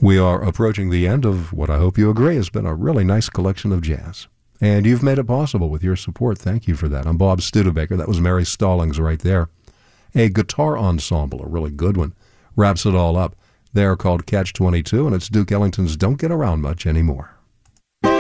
We are approaching the end of what I hope you agree has been a really nice collection of jazz. And you've made it possible with your support. Thank you for that. I'm Bob Studebaker. That was Mary Stallings right there. A guitar ensemble, a really good one, wraps it all up. They're called Catch-22, and it's Duke Ellington's Don't Get Around Much Anymore.